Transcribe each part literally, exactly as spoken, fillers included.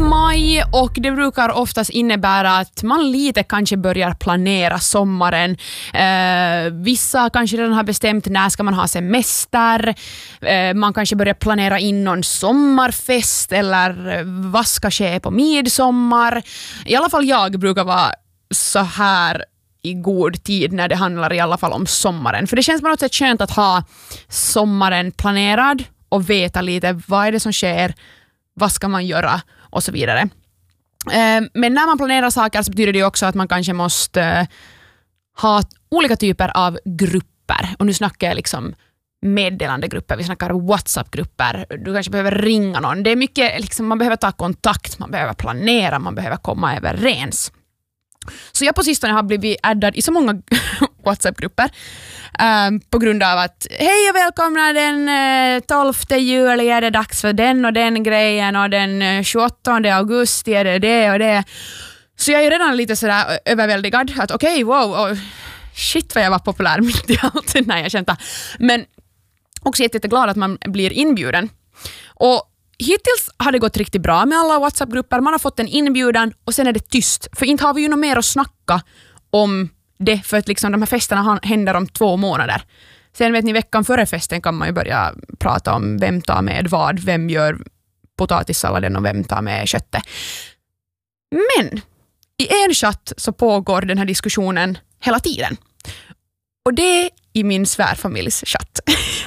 maj och det brukar oftast innebära att man lite kanske börjar planera sommaren. Eh, vissa kanske redan har bestämt när ska man ha semester. Eh, man kanske börjar planera in någon sommarfest eller vad ska ske på midsommar. I alla fall jag brukar vara så här i god tid när det handlar i alla fall om sommaren. För det känns på något sätt skönt att ha sommaren planerad och veta lite vad är det som sker, vad ska man göra och så vidare. Men när man planerar saker så betyder det också att man kanske måste ha olika typer av grupper. Och nu snackar jag liksom meddelandegrupper, vi snackar WhatsApp-grupper. Du kanske behöver ringa någon. Det är mycket, liksom, man behöver ta kontakt, man behöver planera, man behöver komma överens. Så jag på sistone har blivit addad i så många WhatsApp-grupper um, på grund av att hej och välkomna den uh, tolfte juli är det dags för den och den grejen och den uh, tjugoåttonde augusti är det det och det. Så jag är redan lite sådär överväldigad att okej, okay, wow, oh, shit vad jag var populär mitt i allt när jag kände. Men också jätteglad att man blir inbjuden. Och hittills har det gått riktigt bra med alla WhatsApp-grupper. Man har fått en inbjudan och sen är det tyst. För inte har vi ju något mer att snacka om det. För att liksom de här festerna händer om två månader. Sen vet ni, veckan före festen kan man ju börja prata om vem tar med vad. Vem gör potatissalladen och vem tar med köttet. Men i en chatt så pågår den här diskussionen hela tiden. Och det är i min svärfamiljs chatt.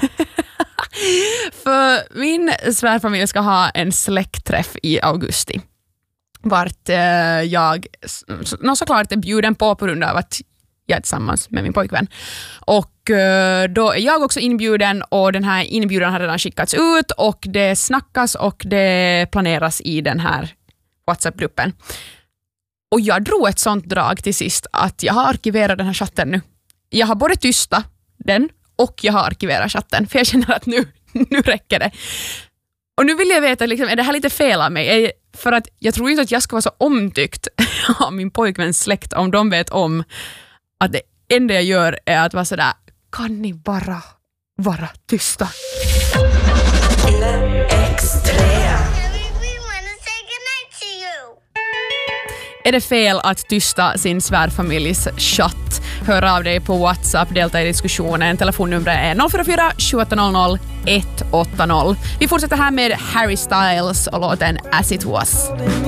För min svärfamilj ska ha en släktträff i augusti. Vart eh, jag no, såklart är bjuden på på grund av att jag är tillsammans med min pojkvän. Och eh, då är jag också inbjuden och den här inbjudan har redan skickats ut och det snackas och det planeras i den här WhatsApp-gruppen. Och jag drog ett sånt drag till sist att jag har arkiverat den här chatten nu. Jag har både tysta den och jag har arkiverat chatten. För jag känner att nu, nu räcker det. Och nu vill jag veta, liksom, är det här lite fel av mig? För att jag tror inte att jag ska vara så omtyckt av min pojkväns släkt om de vet om att det enda jag gör är att vara sådär, kan ni bara vara tysta? Är det fel att tysta sin svärfamiljs chatt? Hör av dig på WhatsApp, delta i diskussionen. Telefonnumret är noll fyra fyra sju åtta noll noll ett åtta noll. Vi fortsätter här med Harry Styles och låten As It Was.